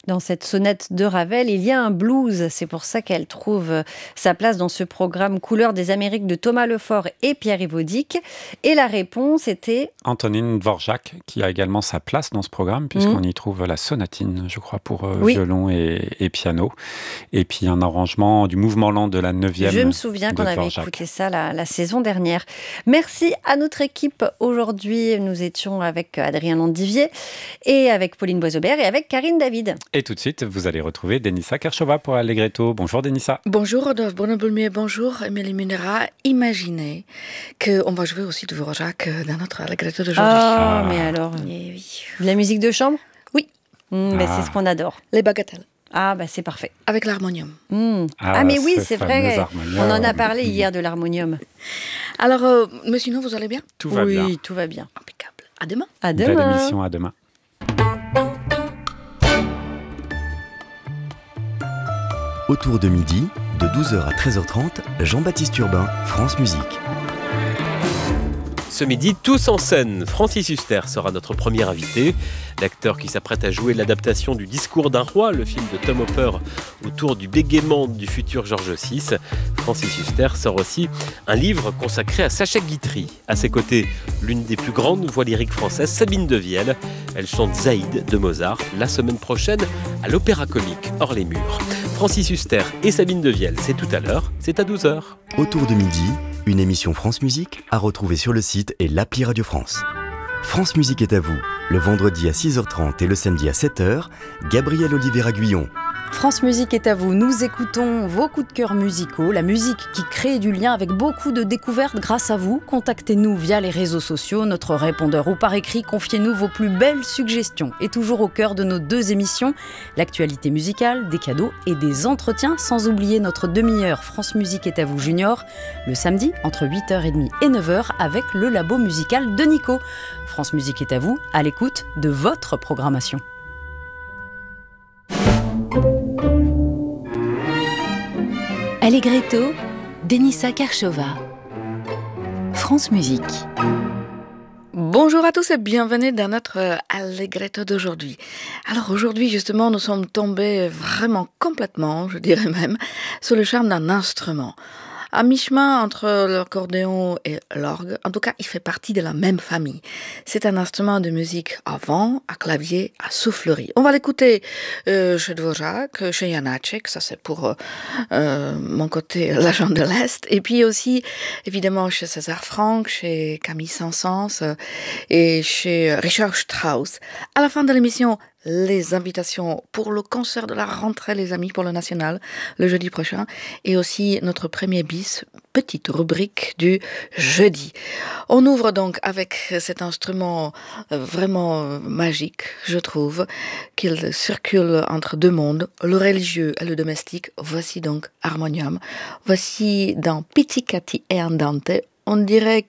Dans cette sonate de Ravel, il y a un blues. C'est pour ça qu'elle trouve sa place dans ce programme Couleurs des Amériques de Thomas Lefort et Pierre Yvodic. Et la réponse était... Antonin Dvorak, qui a également sa place dans ce programme, puisqu'on y trouve la sonatine, je crois, pour violon et piano. Et puis un arrangement du mouvement lent de la 9e. Je me souviens qu'on avait écouté ça la saison dernière. Merci à notre équipe. Aujourd'hui, nous étions avec Adrien Landivier et avec Pauline Boisaubert et avec Karine David. Et tout de suite, vous allez retrouver Denissa Kershova pour Allegretto. Bonjour Denissa. Bonjour Rodolphe Bonnebolmier, bonjour Émilie Munera. Imaginez qu'on va jouer aussi Dvorak dans notre Allegretto d'aujourd'hui. Mais alors, oui. De la musique de chambre ? Oui. Mais c'est ce qu'on adore. Les bagatelles. C'est parfait. Avec l'harmonium. Mais oui, c'est vrai. Harmonium. On en a parlé hier de l'harmonium. Alors, mais sinon, vous allez bien ? Tout va bien. Oui, tout va bien. Impeccable. À demain. À demain. Belle émission, à demain. Autour de midi, de 12h à 13h30, Jean-Baptiste Urbain, France Musique. Ce midi, tous en scène. Francis Huster sera notre premier invité. L'acteur qui s'apprête à jouer l'adaptation du Discours d'un roi, le film de Tom Hopper autour du bégaiement du futur George VI. Francis Huster sort aussi un livre consacré à Sacha Guitry. À ses côtés, l'une des plus grandes voix lyriques françaises, Sabine Devielle. Elle chante Zaïd de Mozart la semaine prochaine à l'Opéra Comique hors les murs. Francis Huster et Sabine Devielle, c'est tout à l'heure, c'est à 12h. Autour de midi, une émission France Musique à retrouver sur le site et l'appli Radio France. France Musique est à vous, le vendredi à 6h30 et le samedi à 7h, Gabriel Olivier-Aguillon. France Musique est à vous, nous écoutons vos coups de cœur musicaux, la musique qui crée du lien avec beaucoup de découvertes grâce à vous. Contactez-nous via les réseaux sociaux, notre répondeur ou par écrit, confiez-nous vos plus belles suggestions. Et toujours au cœur de nos deux émissions, l'actualité musicale, des cadeaux et des entretiens, sans oublier notre demi-heure France Musique est à vous Junior, le samedi entre 8h30 et 9h avec le labo musical de Nico. France Musique est à vous, à l'écoute de votre programmation. Allegretto, Denissa Kershova. France Musique. Bonjour à tous et bienvenue dans notre Allegretto d'aujourd'hui. Alors aujourd'hui justement nous sommes tombés vraiment complètement, je dirais même, sur le charme d'un instrument. À mi-chemin entre l'accordéon et l'orgue, en tout cas, il fait partie de la même famille. C'est un instrument de musique à vent, à clavier, à soufflerie. On va l'écouter chez Dvorak, chez Janáček, ça c'est pour mon côté l'agent de l'Est, et puis aussi, évidemment, chez César Franck, chez Camille Saint-Saëns et chez Richard Strauss. À la fin de l'émission, les invitations pour le concert de la rentrée, les amis, pour le National, le jeudi prochain, et aussi notre premier bis, petite rubrique du jeudi. On ouvre donc avec cet instrument vraiment magique, je trouve, qu'il circule entre deux mondes, le religieux et le domestique. Voici donc Harmonium. Voici dans Pizzicati e Andante, on dirait